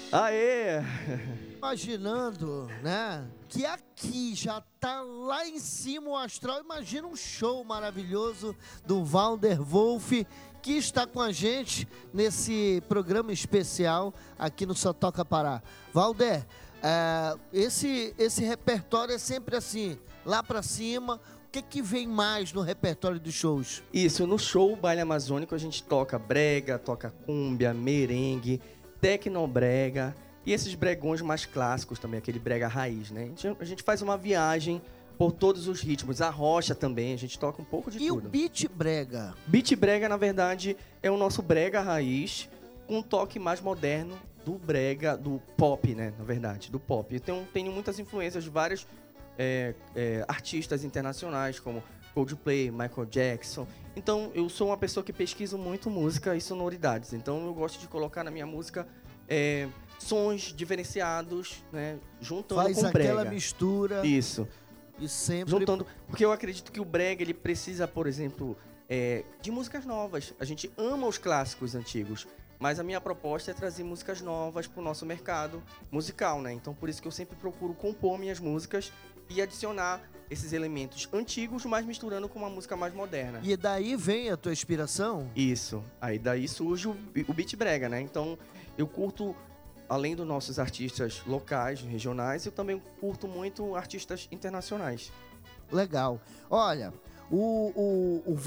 Aê! Imaginando, né? Que aqui já tá lá em cima o astral. Imagina um show maravilhoso do Valder Wolff, que está com a gente nesse programa especial aqui no Só Toca Pará. Valder, esse repertório é sempre assim, lá pra cima. O que vem mais no repertório dos shows? Isso, no show Baile Amazônico a gente toca brega, toca cúmbia, merengue, tecnobrega e esses bregões mais clássicos também, aquele brega raiz, né? A gente faz uma viagem por todos os ritmos, a rocha também, a gente toca um pouco de E tudo. o beat brega? Beat brega, na verdade, é o nosso brega raiz, com um toque mais moderno do brega, do pop, né? Na verdade, do pop. Então, tenho muitas influências de vários artistas internacionais, como Coldplay, Michael Jackson. Então, eu sou uma pessoa que pesquiso muito música e sonoridades. Então, eu gosto de colocar na minha música sons diferenciados, né? Juntando Faz com brega. aquela mistura. Isso. E sempre... Juntando, porque eu acredito que o brega ele precisa, por exemplo, de músicas novas. A gente ama os clássicos antigos, mas a minha proposta é trazer músicas novas para o nosso mercado musical, né? Então, por isso que eu sempre procuro compor minhas músicas e adicionar esses elementos antigos, mas misturando com uma música mais moderna. E daí vem a tua inspiração? Isso. Aí daí surge o beat brega, né? Então, eu curto, além dos nossos artistas locais, regionais, eu também curto muito artistas internacionais. Legal. Olha, o